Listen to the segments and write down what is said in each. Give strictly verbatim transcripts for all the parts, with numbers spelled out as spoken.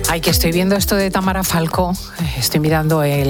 Ay, que estoy viendo esto de Tamara Falcó, estoy mirando el,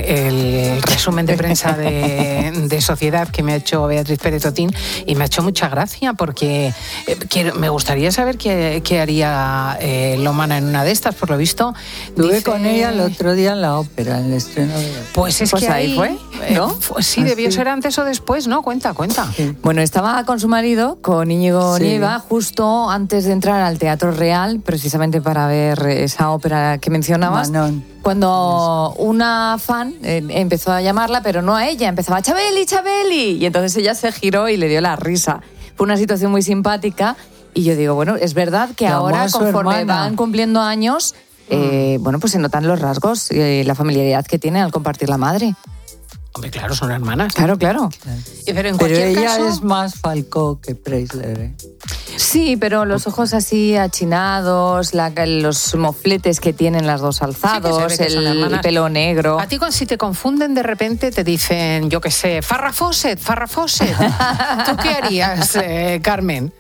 el resumen de prensa de, de Sociedad que me ha hecho Beatriz Pérez Otín y me ha hecho mucha gracia porque eh, quiero, me gustaría saber qué, qué haría eh, Lomana en una de estas, por lo visto. Estuve dice... con ella el otro día en la ópera, en el estreno de la... Pues es pues que ahí ahí fue, ¿no? Eh, sí, debió Así. ser antes o después, ¿no? Cuenta, cuenta. Sí. Bueno, estaba con su marido, con Íñigo Sí. Nieva, justo antes de entrar al Teatro Real, precisamente para ver esa ópera que mencionabas. Manon. Cuando una fan eh, empezó a llamarla, pero no a ella, empezaba Chabeli, Chabeli, y entonces ella se giró y le dio la risa. Fue una situación muy simpática y yo digo, bueno, es verdad que Llamó ahora a su conforme hermana. van cumpliendo años, eh, bueno, pues se notan los rasgos y eh, la familiaridad que tiene al compartir la madre. Hombre, claro, son hermanas. Claro, claro. Eh, Pero en Pero cualquier ella caso... es más Falcó que Preisler, ¿eh? Sí, pero los ojos así achinados, la- los mofletes que tienen las dos alzados, Sí, que se ve que son el, hermanas. pelo negro. A ti, con- si te confunden de repente, te dicen, yo qué sé, Farrah Fawcett, Farrah Fawcett. ¿Tú qué harías, eh, Carmen?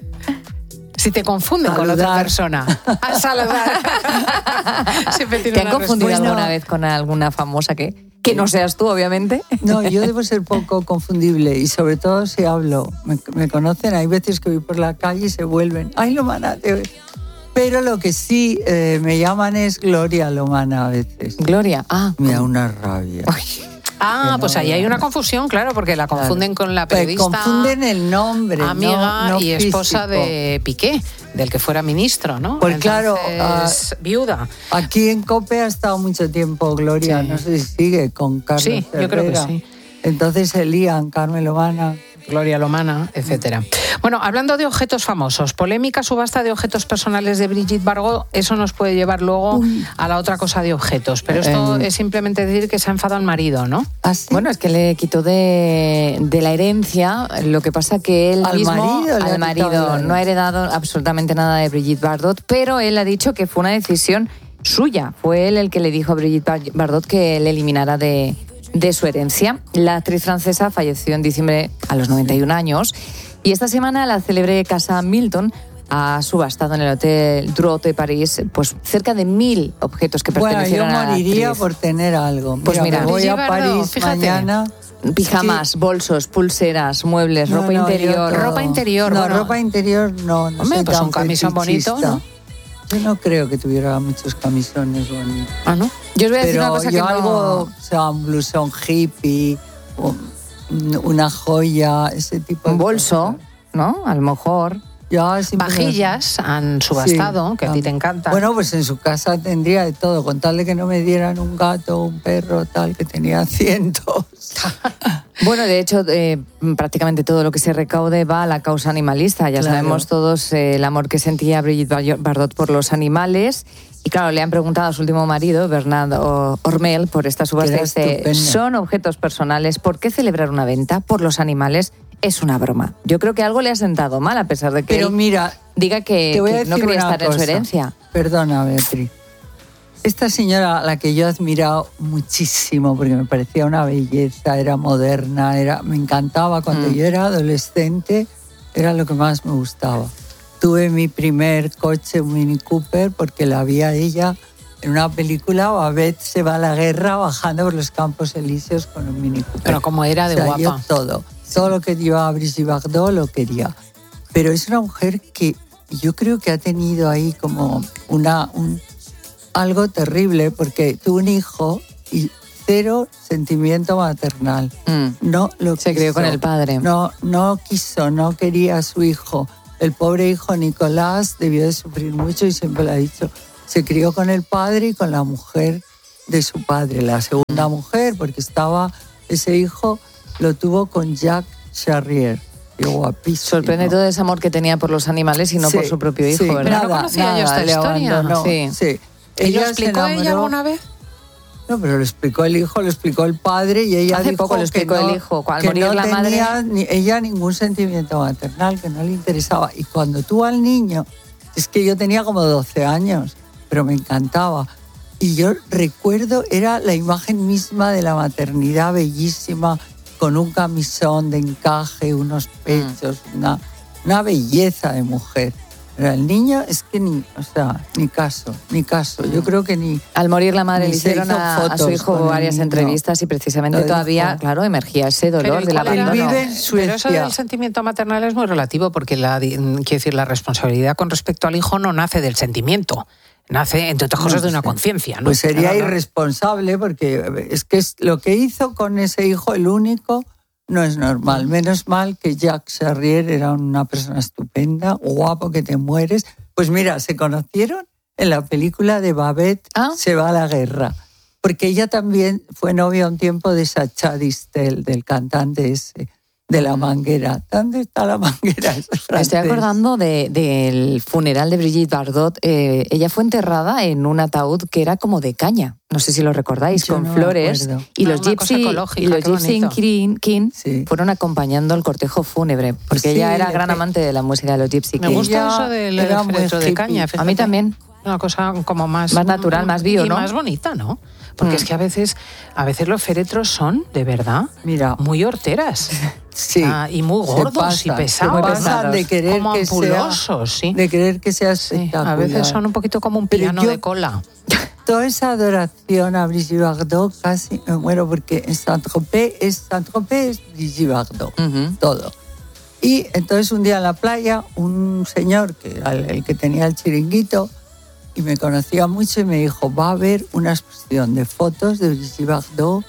Si te confunden con otra Saludar. persona. A saludar. Siempre tiene ¿Te han una confundido respuesta. alguna vez con alguna famosa que, que no seas tú, obviamente? No, yo debo ser poco confundible y sobre todo si hablo. Me, me conocen, hay veces que voy por la calle y se vuelven. ¡Ay, Lomana! Te... Pero lo que sí eh, me llaman es Gloria Lomana a veces. Gloria, ah. Me da una rabia. Ah, Que pues no ahí hay veas. una confusión, claro, porque la confunden con la Pues periodista, confunden el nombre, amiga no- no y esposa físico. de Piqué, del que fuera ministro, ¿no? Pues claro, Entonces, viuda. Aquí en COPE ha estado mucho tiempo Gloria, Sí. no sé si sigue con Carlos Sí, yo creo que Herrera. sí. Entonces se lían, Carmen Lomana. Gloria Lomana, etcétera. Bueno, hablando de objetos famosos, polémica subasta de objetos personales de Brigitte Bardot, eso nos puede llevar luego a la otra cosa de objetos, pero esto Eh. es simplemente decir que se ha enfadado el marido, ¿no? ¿Ah, sí? Bueno, es que le quitó de, de la herencia, lo que pasa que él Al mismo, marido le ha al quitado marido, la no ha herencia. heredado absolutamente nada de Brigitte Bardot, pero él ha dicho que fue una decisión suya. Fue él el que le dijo a Brigitte Bardot que le eliminara de, de su herencia. La actriz francesa falleció en diciembre a los noventa y un años y esta semana la célebre casa Milton ha subastado en el Hotel Drouot de París pues cerca de mil objetos que Bueno, yo pertenecieron a la moriría actriz. por tener algo. Pues mira, me voy a Brigitte Bardot, París fíjate. mañana. Pijamas, bolsos, pulseras, muebles, No, ropa no, interior. yo todo. Ropa interior, No, bueno. ropa interior no. no Hombre, soy pues tan un camisón bonito, fetichista. ¿no? Yo no creo que tuviera muchos camisones bonitos. Ah, ¿no? Yo os voy a decir Pero una cosa yo que no... algo, o sea, un blusón hippie, un- una joya, ese tipo de Un bolso, cosas. ¿no? A lo mejor. Ya, siempre- Vajillas han subastado, Sí, que a ti te tam- encanta. Bueno, pues en su casa tendría de todo, con tal de que no me dieran un gato, un perro, tal, que tenía cientos. Bueno, de hecho, eh, prácticamente todo lo que se recaude va a la causa animalista. Ya Claro. sabemos todos eh, el amor que sentía Brigitte Bardot por los animales. Y claro, le han preguntado a su último marido, Bernard O- Hormel, por esta subasta. Era Dice, estupendo. son objetos personales, ¿por qué celebrar una venta por los animales? Es una broma. Yo creo que algo le ha sentado mal, a pesar de que Pero él mira, diga que, te voy a que decir no quería una estar en su cosa. herencia. Perdona, Beatriz. Esta señora, a la que yo he admirado muchísimo, porque me parecía una belleza, era moderna, era, me encantaba. Cuando Mm. yo era adolescente, era lo que más me gustaba. Tuve mi primer coche, un Mini Cooper, porque la vi a ella en una película. Babette se va a la guerra bajando por los Campos Elíseos con un Mini Cooper. Pero como era de O sea, guapa. yo todo, todo lo que llevaba Brigitte Bardot lo quería. Pero es una mujer que yo creo que ha tenido ahí como una, un, algo terrible, porque tuvo un hijo y cero sentimiento maternal. Mm. No lo Se crió quiso. con el padre. No, no quiso, no quería a su hijo. El pobre hijo Nicolás debió de sufrir mucho y siempre lo ha dicho. Se crió con el padre y con la mujer de su padre, la segunda mujer, porque estaba, ese hijo lo tuvo con Jacques Charrier. Qué guapísimo. Sorprende todo ese amor que tenía por los animales y no Sí, por su propio hijo, sí, ¿verdad? Pero no nada, conocía yo nada, esta le historia. abandonó, Sí. sí. ¿Y lo Ella se explicó ella enamoró- alguna vez? No, pero lo explicó el hijo, lo explicó el padre y ella Hace dijo poco lo explicó que no, el hijo, al que morir no la madre- tenía ni, ella ningún sentimiento maternal, que no le interesaba. Y cuando tuvo al niño, es que yo tenía como doce años, pero me encantaba. Y yo recuerdo, era la imagen misma de la maternidad bellísima, con un camisón de encaje, unos pechos, una, una belleza de mujer. Pero el niño es que ni, o sea, ni caso, ni caso. Yo creo que ni... Al morir la madre ni le se hicieron hizo a, a su fotos hijo con el varias niño. entrevistas y precisamente Lo todavía, dijo. claro, emergía ese Pero dolor el del cual era- abandono. vive en Pero eso Suecia. del sentimiento maternal es muy relativo porque la, di- quiero decir, la responsabilidad con respecto al hijo no nace del sentimiento, nace, entre otras cosas, No, de una sí. conciencia, ¿no? Pues sería Claro, ¿no? irresponsable porque es que es lo que hizo con ese hijo, el único, no es normal. Menos mal que Jacques Charrier era una persona estupenda, guapo que te mueres. Pues mira, se conocieron en la película de Babette, ¿Ah? Se va a la guerra. Porque ella también fue novia un tiempo de Sacha Distel, del cantante ese, de La Manguera. ¿Dónde está La Manguera? Es Me francés. estoy acordando de- del funeral de Brigitte Bardot. Eh, ella fue enterrada en un ataúd que era como de caña. No sé si lo recordáis, Yo con no me flores. acuerdo. Y Ah, los una cosa Gypsy, ecológica, y los qué Gypsy bonito. King, King Sí. fueron acompañando el cortejo fúnebre. Porque Sí, ella era le gran pe- amante de la música de los Gypsy Me King. gusta Ella eso del era muy féretro de hippie. caña. A mí fíjate. también. Una cosa como más... Más natural, más bio, y ¿no? más bonita, ¿no? Porque Mm. es que a veces, a veces los féretros son, de verdad, Mira, muy horteras. sí. Ah, y muy Se gordos pasan, y se pesados. pasan de querer como que sea- ampulosos, sí. de querer que sea Sí, espectacular. a veces son un poquito como un Pero piano yo- de cola. Toda esa adoración a Brigitte Bardot casi me muero porque en Saint-Tropez es, Saint-Tropez es Brigitte Bardot, Ujú. todo. Y entonces un día en la playa, un señor, que era el, el que tenía el chiringuito, y me conocía mucho y me dijo, va a haber una exposición de fotos de Brigitte Bardot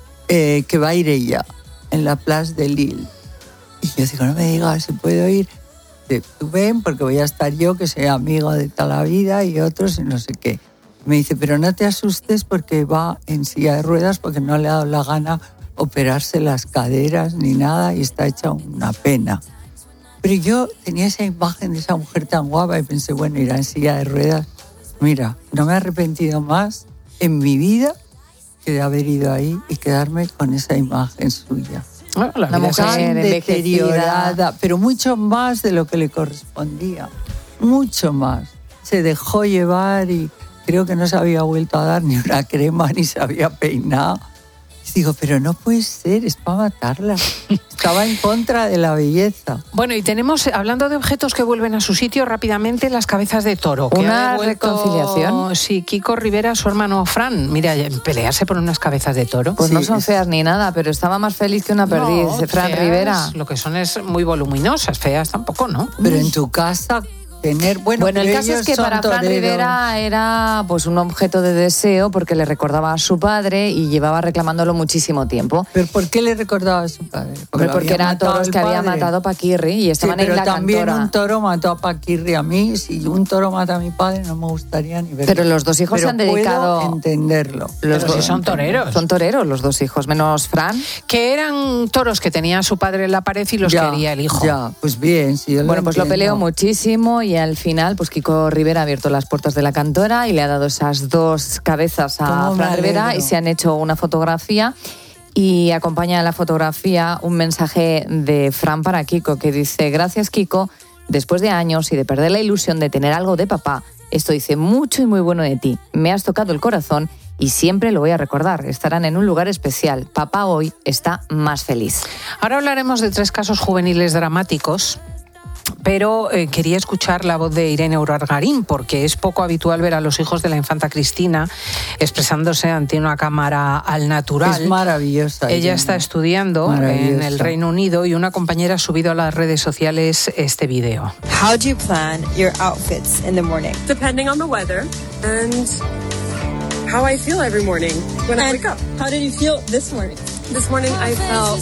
eh, que va a ir ella en la Place de Lille. Y yo digo, no me digas si puedo ir. De, tú ven, porque voy a estar yo, que soy amigo de toda la vida, y otros, y no sé qué. Me dice, pero no te asustes porque va en silla de ruedas, porque no le ha dado la gana operarse las caderas ni nada, y está hecha una pena. Pero yo tenía esa imagen de esa mujer tan guapa y pensé, bueno, irá en silla de ruedas. Mira, no me he arrepentido más en mi vida que de haber ido ahí y quedarme con esa imagen suya. Bueno, la Una vida es mujer así. Tan envejecida. deteriorada, pero mucho más de lo que le correspondía. Mucho más. Se dejó llevar y creo que no se había vuelto a dar ni una crema ni se había peinado. Y digo, pero no puede ser, es para matarla. Estaba en contra de la belleza. Bueno, y tenemos, hablando de objetos que vuelven a su sitio rápidamente, las cabezas de toro. Que ¿Una ha devuelto, reconciliación? Sí, Kiko Rivera, su hermano Fran. Mira, pelearse por unas cabezas de toro. Pues Sí, no son es- feas ni nada, pero estaba más feliz que una perdiz. No, Fran feas, Rivera. Lo que son es muy voluminosas, feas tampoco, ¿no? Pero en tu casa tener... Bueno, Bueno, el pero caso es ellos que son para Fran toreros. Rivera era pues un objeto de deseo porque le recordaba a su padre y llevaba reclamándolo muchísimo tiempo. ¿Pero por qué le recordaba a su padre? Porque, lo porque había eran matado toros el que había padre. matado Paquirri y Sí, estaban pero en la también cantora. un toro mató a Paquirri a mí. Si un toro mata a mi padre, no me gustaría ni verlo. Pero los dos hijos Pero se han dedicado- puedo entenderlo. Los Pero dos si son toreros. Son toreros los dos hijos, menos Fran. Que eran toros que tenía su padre en la pared y los Ya, quería el hijo. Ya, pues bien, si yo Bueno, pues lo entiendo. peleó muchísimo y al final, pues Kiko Rivera ha abierto las puertas de la cantora y le ha dado esas dos cabezas a ¿Cómo me Fran Rivera alegro? y se han hecho una fotografía y acompaña a la fotografía un mensaje de Fran para Kiko que dice: gracias Kiko, después de años y de perder la ilusión de tener algo de papá, esto dice mucho y muy bueno de ti. Me has tocado el corazón y siempre lo voy a recordar. Estarán en un lugar especial. Papá hoy está más feliz. Ahora hablaremos de tres casos juveniles dramáticos. Pero eh, quería escuchar la voz de Irene Urargarín, porque es poco habitual ver a los hijos de la infanta Cristina expresándose ante una cámara al natural. Es maravillosa. Ella Irene. está estudiando en Maravillosa. el Reino Unido y una compañera ha subido a las redes sociales este video. How do you plan your outfits in the morning? Depending on the weather and how I feel every morning when I And wake up. how did you feel this morning? This morning I felt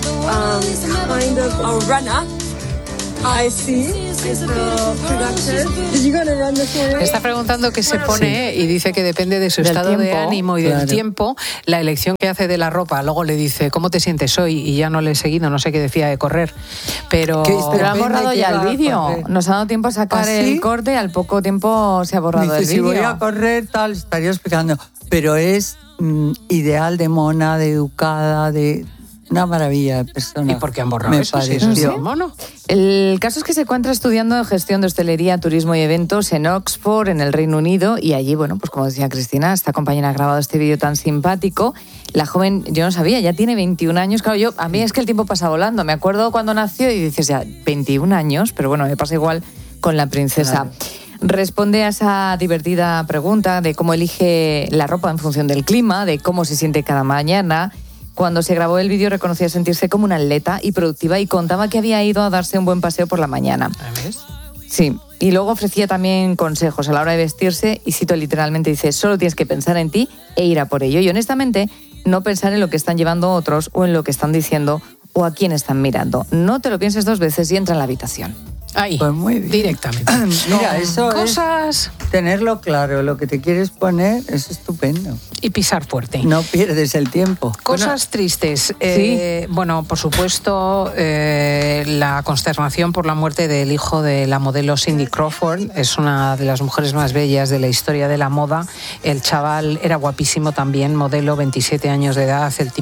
um, kind of a runner. I see. I feel productive. Did you go to run this morning? Está preguntando qué se pone y dice que depende de su Del estado de tiempo, ánimo y claro. del tiempo, la elección que hace de la ropa. Luego le dice, ¿cómo te sientes hoy? Y ya no le he seguido, no sé qué decía de correr. Pero... ¿Qué? Pero han Depende borrado de ya qué el va a vídeo. correr. Nos ha dado tiempo a sacar ¿Ah, sí? el corte y al poco tiempo se ha borrado Dice, el si vídeo. voy a correr, tal, estaría explicando. Pero es mm, ideal de mona, de educada, de una maravilla de persona. ¿Y por qué han borrado Me eso? Si eso pareció. es un mono. El caso es que se encuentra estudiando gestión de hostelería, turismo y eventos en Oxford, en el Reino Unido, y allí, bueno, pues como decía Cristina, esta compañera ha grabado este vídeo tan simpático. La joven, yo no sabía, ya tiene veintiún años. Claro, yo, a mí es que el tiempo pasa volando. Me acuerdo cuando nació y dices ya, veintiún años, pero bueno, me pasa igual con la princesa. Claro. Responde a esa divertida pregunta de cómo elige la ropa en función del clima, de cómo se siente cada mañana. Cuando se grabó el vídeo reconocía sentirse como una atleta y productiva y contaba que había ido a darse un buen paseo por la mañana. ¿Ves? Sí, y luego ofrecía también consejos a la hora de vestirse y cito literalmente, dice, solo tienes que pensar en ti e ir a por ello. Y honestamente, no pensar en lo que están llevando otros o en lo que están diciendo o a quién están mirando. No te lo pienses dos veces y entra en la habitación. Ahí, Pues muy bien. directamente. Mira, No, eso cosas es tenerlo claro, lo que te quieres poner es estupendo. y pisar fuerte. No pierdes el tiempo. Cosas tristes. Eh, bueno, por supuesto, eh, la consternación por la muerte del hijo de la modelo Cindy Crawford. Es una de las mujeres más bellas de la historia de la moda. El chaval era guapísimo también, modelo, veintisiete años de edad, el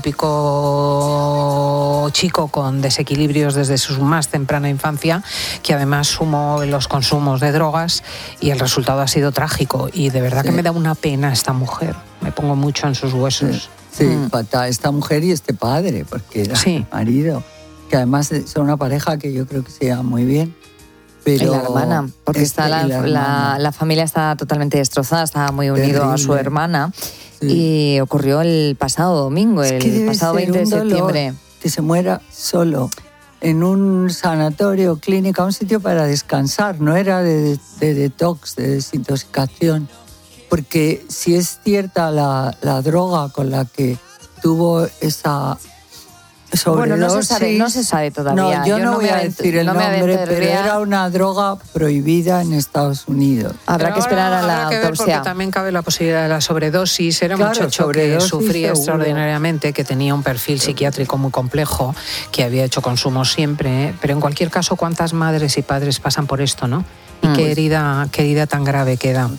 típico chico con desequilibrios desde su más temprana infancia, que además sumó los consumos de drogas y el resultado ha sido trágico. Y de verdad Sí. que me da una pena esta mujer. Me pongo mucho en sus huesos. Sí, Mm. fatal. Esta mujer y este padre, porque era Sí. el marido, que además son una pareja que yo creo que se lleva muy bien. Pero Y la hermana, porque este está la, y la la, hermana. la familia está totalmente destrozada, estaba muy unido a su Terrible. hermana. Sí. Y ocurrió el pasado domingo, Es el que debe pasado ser veinte de un dolor septiembre. que se muera solo en un sanatorio, clínica, un sitio para descansar, no era de, de detox, de desintoxicación. Porque si es cierta la, la droga con la que tuvo esa sobredosis... Bueno, no se sabe, no se sabe todavía. No, yo, no voy me a avent- decir el no me nombre, pero aventuraría. era una droga prohibida en Estados Unidos. Habrá Pero que esperar ahora a la habrá que ver autopsia. porque también cabe la posibilidad de la sobredosis. Era un Claro, muchacho que sobredosis sufría seguro. extraordinariamente, que tenía un perfil psiquiátrico muy complejo, que había hecho consumo siempre. ¿eh? Pero en cualquier caso, ¿cuántas madres y padres pasan por esto, no? Y Mm. qué herida, qué herida tan grave queda.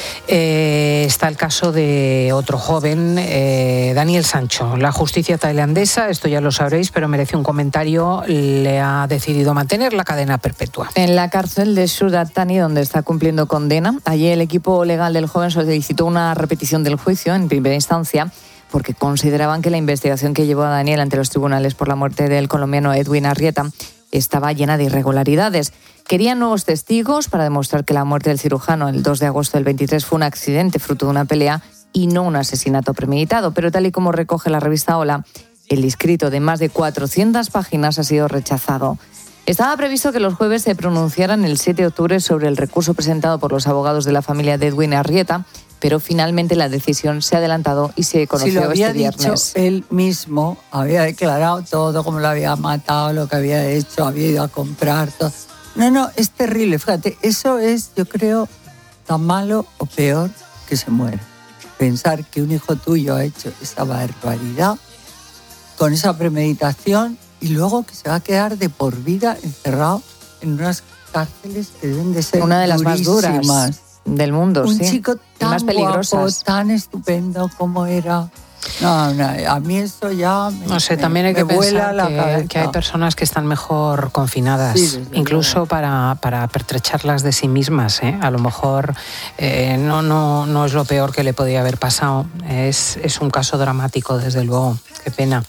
Eh, está el caso de otro joven, eh, Daniel Sancho. La justicia tailandesa, esto ya lo sabréis, pero merece un comentario, le ha decidido mantener la cadena perpetua. En la cárcel de Surat Thani, donde está cumpliendo condena, allí el equipo legal del joven solicitó una repetición del juicio en primera instancia porque consideraban que la investigación que llevó a Daniel ante los tribunales por la muerte del colombiano Edwin Arrieta estaba llena de irregularidades. Querían nuevos testigos para demostrar que la muerte del cirujano el dos de agosto del veintitrés fue un accidente fruto de una pelea y no un asesinato premeditado. Pero tal y como recoge la revista Hola, el escrito de más de cuatrocientas páginas ha sido rechazado. Estaba previsto que los jueves se pronunciaran el siete de octubre sobre el recurso presentado por los abogados de la familia de Edwin Arrieta, pero finalmente la decisión se ha adelantado y se conoció Si lo había este dicho viernes. él mismo, había declarado todo, cómo lo había matado, lo que había hecho, había ido a comprar todo. No, no, es terrible. Fíjate, eso es, yo creo, tan malo o peor que se muera. Pensar que un hijo tuyo ha hecho esa barbaridad con esa premeditación y luego que se va a quedar de por vida encerrado en unas cárceles que deben de ser Una de las más duras durísimas. del mundo, Un sí. chico Y tan más guapo, peligrosas. tan estupendo como era. No, no, a mí eso ya me, No sé, me- también hay me que vuela pensar la que, cabeza. que hay personas que están mejor confinadas, Sí, desde incluso para, para pertrecharlas de sí mismas. ¿eh? A lo mejor eh, no, no, no es lo peor que le podía haber pasado. Es, es un caso dramático, desde luego. Qué pena.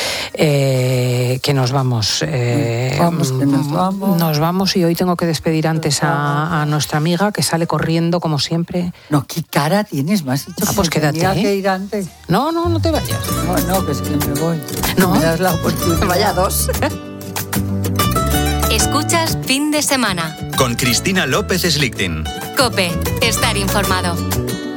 Eh, que nos vamos. Eh, Vamos, que nos vamos. Nos vamos y hoy tengo que despedir antes a, a nuestra amiga que sale corriendo como siempre. No, qué cara tienes, me has dicho Ah, que pues quédate, tenía ¿eh? que ir antes. No, no, no te vayas. No, no, que es que me voy. No. Me das la oportunidad. Vaya dos. Escuchas Fin de Semana. Con Cristina López Slichting. COPE. Estar informado.